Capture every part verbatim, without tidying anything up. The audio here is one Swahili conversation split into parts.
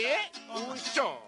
Usho.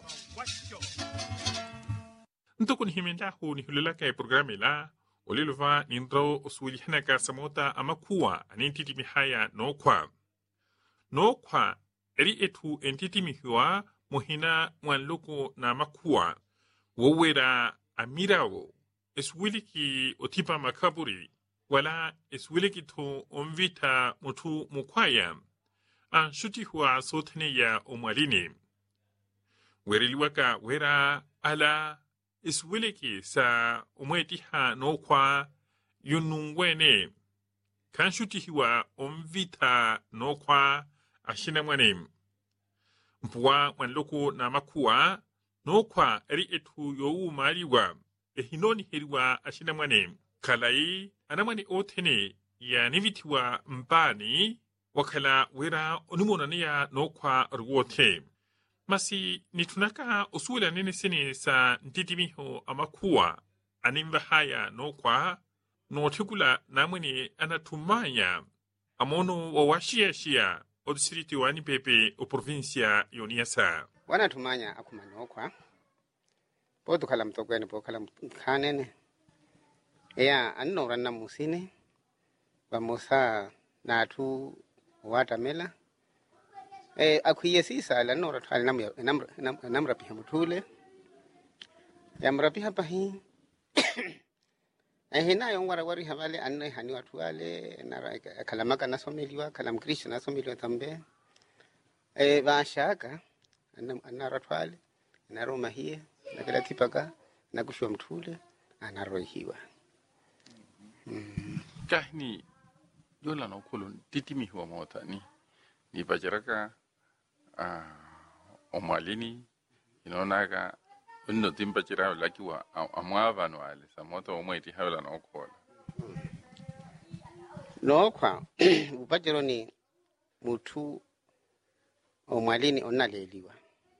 Ntukun himenta hu ni hulula kay programa la oliluva nindro usuli hanaka samota amakuwa anintiti mihaya no kwa. No kwa eri etu entiti mihiwa muhina mwanluko na makuwa wowera amirawo eswiliki otipa makaburi wala eswiliki to omvita mutu mukwaya an shuti huwa sotene ya omwalini weriliwaka wera ala eswiliki sa omwetiha no kwa yunungwene kan shuti huwa omvita no kwa ashina mwanem mpuwa mwanloko na makuwa no kwa eri etu yowu maliwa ehinoni heriwa ashina mwanem kalai anamwani otene ya nivitiwa mbani wakala wera onimonania no kwa ruwote masi nitunaka usula nene sene sa ntitimiho amakuwa animba haya no kwa no tikula namwene anatumaya amono wawashia shia o distrito wani pepe o provincia yoniasa wana tumanya akumanokwa podo kala mtogwene po kala kanene ya anno ranna musine bamosa natu watamela eh akuye sisa la nora thali nam nam nam rapi hamutule yamra pi hapa hi eh hina yo wara wari havale anne hani watu wale na kalamaka nasomeliwa kalam kristo nasomeliwa tambe eh bashaka anna ratwale na roma hie na kila tipaka na kushwa mtule anarohiwa mm. kahni yola no kolon titimi huwa mota ni ni bajaraka ah omalini inaonaga uno timpachira lakiwa amwava no ale samota omweti hawla no kola no kwa upajero ni mutu omwalini onaleliwa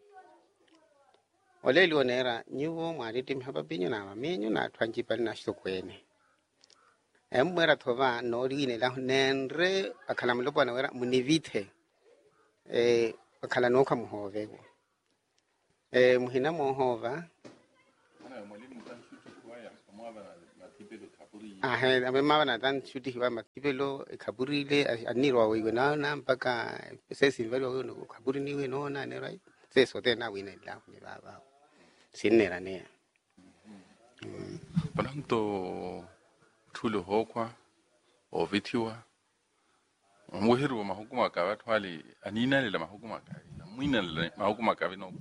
oleliwa nera nyuwo mwaliti mhaba binyo na mamenyo na twanjipali na shitokwene embwera thova no line la nenre akala mlopo na wera munivite eh akala noka muhove eh muhina muhova ah he amema na dan shuti hiwa matipelo kaburile anirwa wewe na na mpaka sesi vali wewe no kaburi niwe no na ne right seso tena wine la ni baba sinera ne pananto tulo hokwa o vitiwa muhiru mahukuma ka watwali anina le mahukuma ka muina le mahukuma ka bino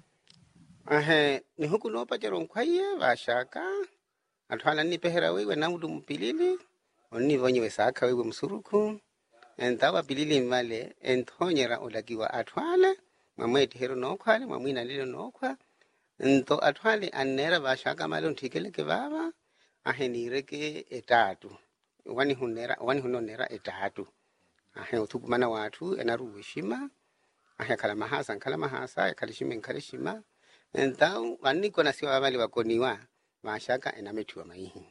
ahe ni huku no pajero nkwaye bashaka atwala ni pehera wewe na mudu mpilili onni vonyewe saka wewe msuruku entawa pilili male enthonyera ulakiwa atwala mamweti hero no kwale mamwina lilo no kwa nto atwali anera bashaka male ntikeleke baba ahenireke etatu wani hunera wani hunonera etatu ahe utukumana watu enaruwishima ahe kala mahasa kala mahasa kalishime kalishima entau wani kona siwa bali wakoniwa mashaka enametuwa maihi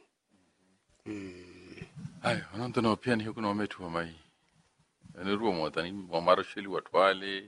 mm ai wananto no pia ni huko no metuwa mai eneruwa mwatani wamaro sheli watwale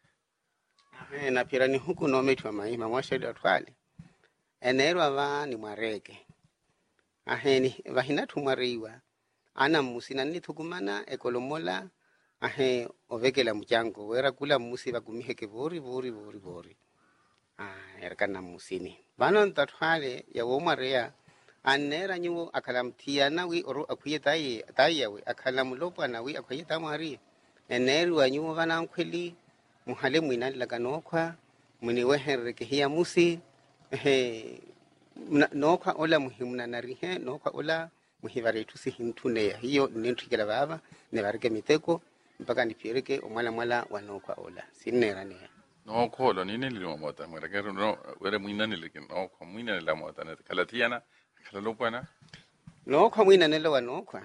ahe na pira ni huko no metuwa maihi mamwasheli watwale enerwa ba ni mwareke aheni vahina tumariwa ana musina ni thukumana ekolomola ahe ovekela mchango wera kula musi bakumiheke bori bori bori bori ah erkana musini bano ntathwale ya womarea anera nyu akalamtia nawi oro akuye tayi tayawe akalamlopa nawi akuye tamari eneru anyu bana nkweli muhale mwina laganokwa muni wehereke hiya musi he nokwa ola muhimna narihe nokwa ola muhivaretu sihintune hiyo nintukela baba ne barike miteko mpaka nipireke omwala mwala wanokwa ola sinera ne no kolo nine lilo mota mwera kero no were mwina nile no kwa mwina nila mota ne kalatiana kalalopana nokwa mwina nilo wanokwa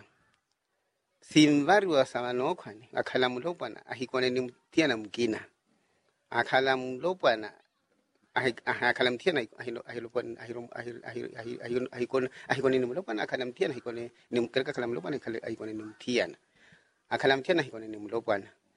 simvari wa sama nokwa ni akala mulopana ahikone ni mtiana mkina akala mulopana akalamtia ahilo ahilo ahilo ahilo ahikon ahikon ni mlopana akalamtia ahikon ni mkereka kalamlopana ahikon ni mtiana akalamtia ahikon ni mlopana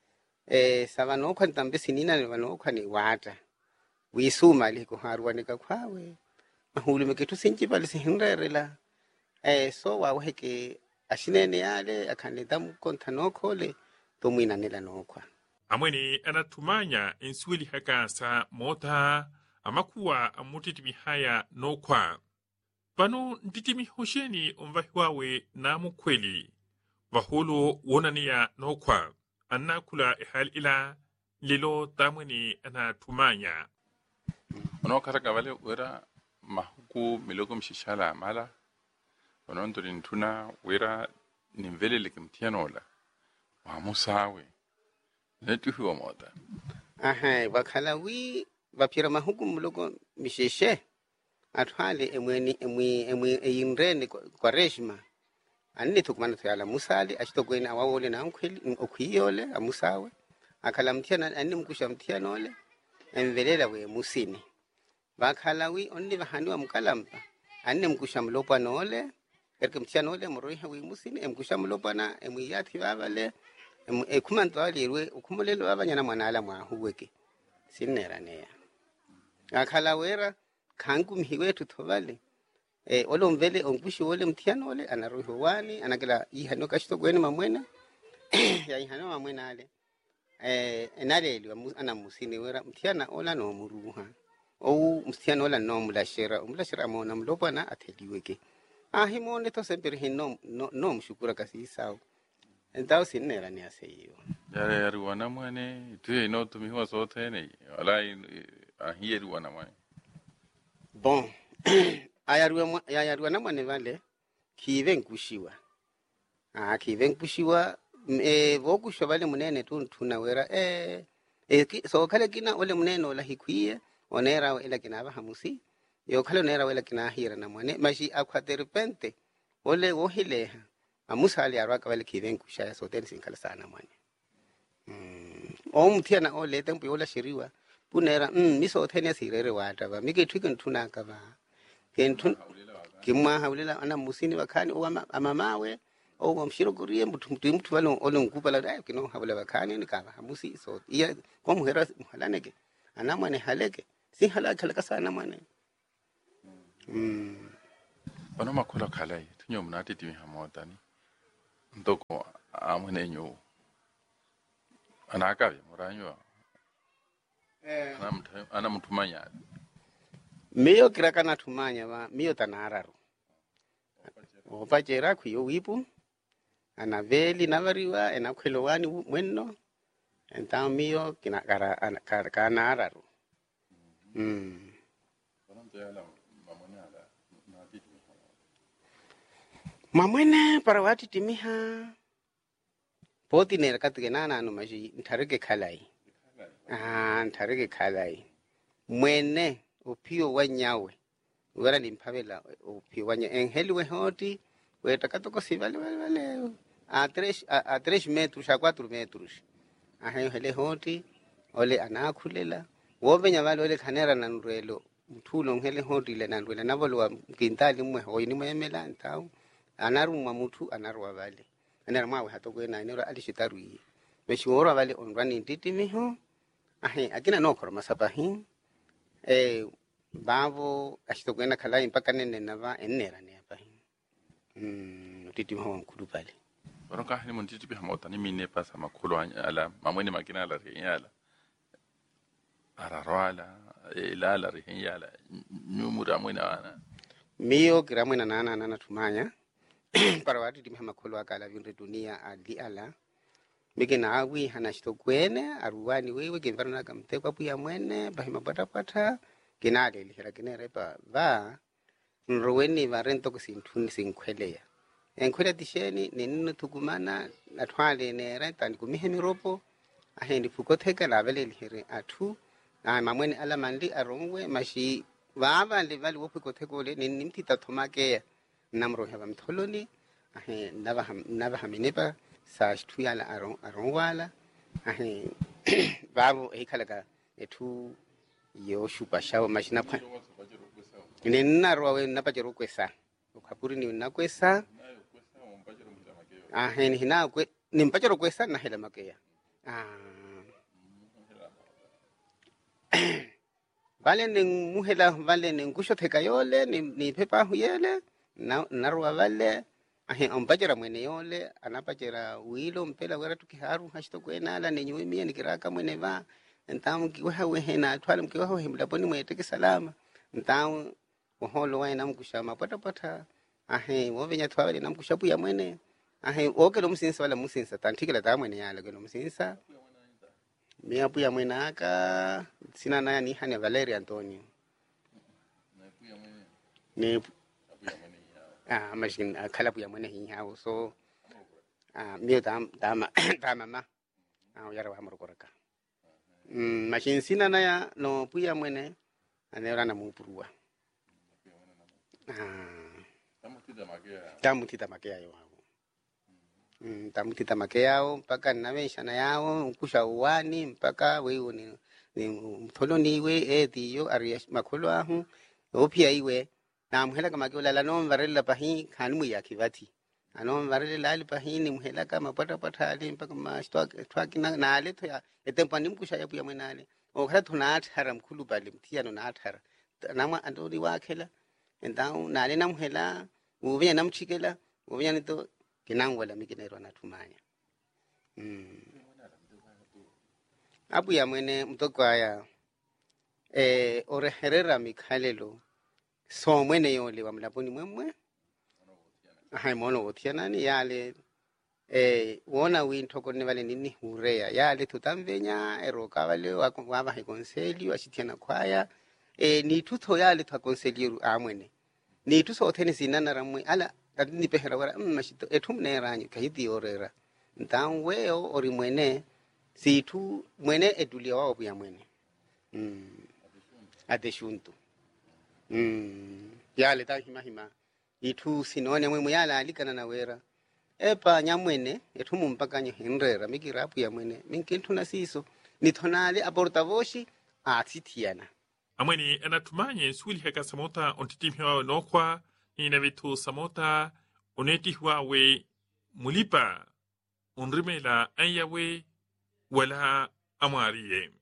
eh savanokwa ntambe sinina ni vanokwa ni wata wisuma liko haruanika kwawe mahulu meketu sinchipa lisinrerela eh so waweke ashinene yale akaneta mkontanokole tomwina nela nokwa amwene anatumanya enswili hakasa mota amakuwa amutitimi haya nokwa pano ntitimi hosheni omvahiwawe na mukweli vahulu wonaniya nokwa anakula ehali ila lilo tamwene anatumanya ono karaka vale wera mahuku miloko mshishala amala ono ndori ntuna wera nimvelele kimtianola wa musawe netuhi wa moda aha bakhala wi bapira mahuku muloko misheshe atwale emweni emwi emwi eyinrene kwa reshma anni tukumana tuyala musali ashitokwena awawole na nkweli okhiyole amusawe akhala mthiana anni mkusha mthianole emvelela we musini bakhala wi onni bahani wa mkalampa anni mkusha mlopwa nole erke mthianole moroiha we musini emkusha mlopwa na emwiyathi babale ekumanto alirwe ukhumulelo abanyana mwanala mwahuweke sineranea akhala wera khangu mhiwetu thovale eh olomvele onkushi wole mthiano ole anaruho wani anakela ihano kashito kweni mamwena ya ihano mamwena ale eh enaleli ana musini wera mthiana ola no muruha ou mthiano ola no mulashera umulashera amona mlopana atheliweke ahimone to sempre hino no no mshukura kasisao entao sinera ni aseyo yare yare wana mwane tuye no tumiwa sote ne wala ahiye wana mwane bon ayarwa ayarwa na mwane vale kive nkushiwa ah kive nkushiwa eh vokushwa vale munene tu tunawera eh eh so kale kina ole munene ola hikwiye onera ela kina ba hamusi yo kale onera wela kina hira na mwane mashi akwate repente ole wohileha amusali arwaka vale kive nkushaya so tensi nkala sana mwane mm o mthiana ole tempo yola shiriwa punera mm miso thenia sirere wata ba mike twike ntuna ka ba kentu kimwa haulela ana musini bakani o amamawe o mshiro kuriye mtu mtu valo ole nkupa la kino haula bakani ni kaba hamusi so iya kwa muhera muhalaneke ana mwane haleke si halaka halaka sana mwane mm ono makola khalai tunyo mnati timi hamotani ndoko amune nyo anaka moranyo eh ana mtu ana mtumanya miyo kiraka na tumanya ba miyo tanararu opachera kwiyo wipu anaveli navariwa enakhwelowani mwenno enta miyo kinakara kanararu mm mamwene para wati timiha poti nera katigena anu maji ntareke khalai ah ntareke khalai mwene upio wanyawe wera nimpavela upio wanya enheliwe hoti wetakatoko sivale vale vale a tres a tres metros a cuatro metros ahe hele hoti ole anakhulela wobenya vale ole khanera nanrelo mthulo ngele hoti le nanrela navolo kintali mwe hoyini mwemela ntao anarumwa muthu anarwa vale anera mawe hatokwena inero alishitarui meshiwora vale onrani ntitimiho ahe akina nokoro masapahi eh bavo ashitokwena khala impaka nene nava enera ne apa mm titimiho mkulu pale ono kahini muntiti bi hamota ni mine pasa makulu ala mamweni makina ala rinyala ararwala ila ala rinyala nyumura mwena ana miyo kiramwena nana nana tumanya para watu timi makulu akala vinre dunia ali ala mikina awi hanashitokwene aruwani wewe kimvarana kamtekwa puya mwene bahima pata pata kinale lihira kinere pa va nroweni varento kusintuni sinkhweleya enkhwela tisheni ninno tukumana nathwale nera tani kumihe miropo ahendi fukotheka lavele lihire athu na mamwene ala mandi arongwe mashi vava livali wophikothekole ninimtita thomakeya namroha vamtholoni ahe nava nava haminepa sa shtuyala arong arongwala ahe vavo ekhalaga ethu yo shupa shawo mashina pha ninna rowe napajero kwesa ukhapuri ni nakwesa ah hen hina kwe nimpajero kwesa na hela makeya ah vale ning muhela vale ning kusho theka yole ni, ni pepa huyele na narwa vale ahe ompajera mwene yole anapajera wilo mpela wera tukiharu hashito kwena ni nyuwe mie nikiraka mwene va ntamu kiwa wehe na twala mkiwa wehe mlaponi mweteke salama ntamu waholo wae namkushama pata pata ahe wovenya twala namkushapu ya mwene ahe oke lo musinsa wala musinsa tantikela ta mwene yale ke lo musinsa mia puya mwene aka sina naya ni hane Valeria Antonio ni ah mashin kala puya mwene hinyao so ah mio tam tama tama ah yara wa morokoraka mm mashin sina naya no puya mwene anera na mupurua ah tamutita makea tamutita makea yo Mm, tamutita make yao mpaka naveshana yao ukusha uwani mpaka wewe ni, ni mtholo niwe eti yo ari makolo ahu opia iwe na mhela kama kiola la no varela pahi kanmu ya kivati ano varela la pahi ni mhela kama pata pata ali mpaka mashto twaki na na ale to ya etempa ni mkusha yapu ya mwenale okhala thuna athara mkhulu bali mthiano na athara namwa andori wakhela endao na ale na mhela uvenya namchikela uvenya nito kinangwala mikinero natumanya mm abu ya mwene mtoko haya eh oreherera mikhalelo so mwene yole wa mlaponi mwemwe hai mono otiana ni yale eh wona wintoko ne vale nini hurea yale tutamvenya eroka vale wa wa ha konseli washitiana kwaya eh ni tutho yale twa konseli amwene ni tuso othene sinana ramwe ala tatini pehera wara mashito etumne ranyi kahiti orera ntangweo ori mwene situ mwene edulia wao pia mwene mm adeshuntu mm yale ta hima hima itu sinone mwe yala alikana na wera epa nyamwene etumu mpaka nyo henrera mikirapu ya mwene minkintu na siso nithonale aportavoshi atitiana amweni anatumanye swili heka samota ontitimhiwa nokwa ina vitu samota oneti huawe mulipa unrimela ayawe wala amariye